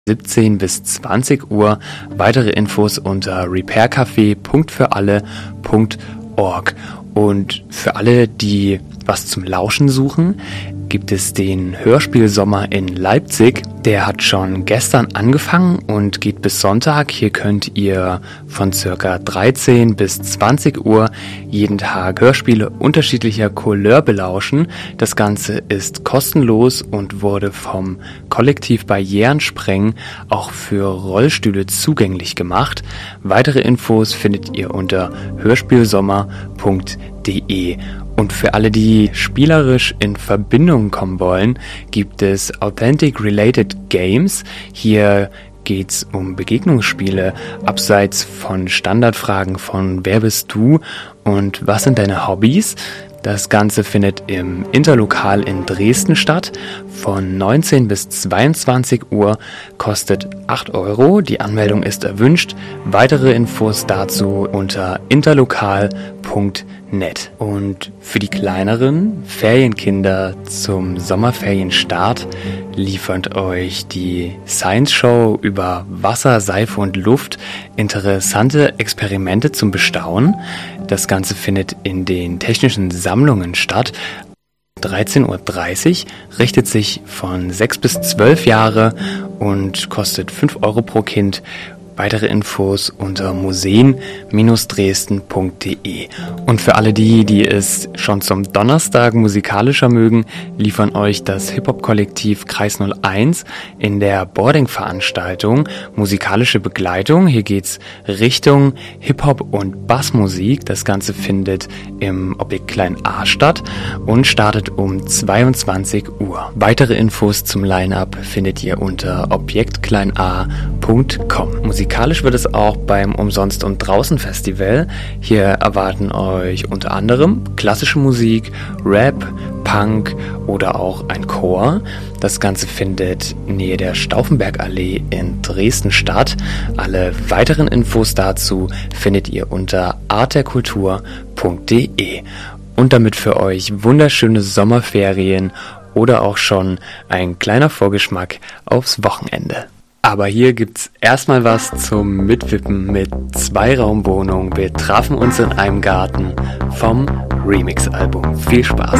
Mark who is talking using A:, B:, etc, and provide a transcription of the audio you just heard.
A: 17 bis 20 Uhr. Weitere Infos unter repaircafé.füralle.org. Und für alle, die was zum Lauschen suchen, gibt es den Hörspielsommer in Leipzig. Der hat schon gestern angefangen und geht bis Sonntag. Hier könnt ihr von ca. 13 bis 20 Uhr jeden Tag Hörspiele unterschiedlicher Couleur belauschen. Das Ganze ist kostenlos und wurde vom Kollektiv Barrierensprengen auch für Rollstühle zugänglich gemacht. Weitere Infos findet ihr unter hörspielsommer.de. Und für alle, die spielerisch in Verbindung kommen wollen, gibt es Authentic Related Games. Hier geht's um Begegnungsspiele, abseits von Standardfragen von wer bist du und was sind deine Hobbys. Das Ganze findet im Interlokal in Dresden statt, von 19 bis 22 Uhr, kostet 8 Euro. Die Anmeldung ist erwünscht. Weitere Infos dazu unter interlokal.net. Und für die kleineren Ferienkinder zum Sommerferienstart liefert euch die Science Show über Wasser, Seife und Luft interessante Experimente zum Bestaunen. Das Ganze findet in den technischen Sammlungen statt. 13:30 Uhr, richtet sich von 6 bis 12 Jahre und kostet 5 Euro pro Kind. Weitere Infos unter museen-dresden.de. Und für alle die es schon zum Donnerstag musikalischer mögen, liefern euch das Hip-Hop-Kollektiv Kreis 01 in der Boarding-Veranstaltung musikalische Begleitung. Hier geht's Richtung Hip-Hop und Bassmusik. Das Ganze findet im Objekt Klein A statt und startet um 22 Uhr. Weitere Infos zum Line-Up findet ihr unter objektkleinA.com. Musikalisch wird es auch beim Umsonst- und Draußen-Festival. Hier erwarten euch unter anderem klassische Musik, Rap, Punk oder auch ein Chor. Das Ganze findet nähe der Stauffenbergallee in Dresden statt. Alle weiteren Infos dazu findet ihr unter artderkultur.de. Und damit für euch wunderschöne Sommerferien oder auch schon ein kleiner Vorgeschmack aufs Wochenende. Aber hier gibt's erstmal was zum Mitwippen mit 2-Raumwohnung. Wir trafen uns in einem Garten vom Remix-Album. Viel Spaß!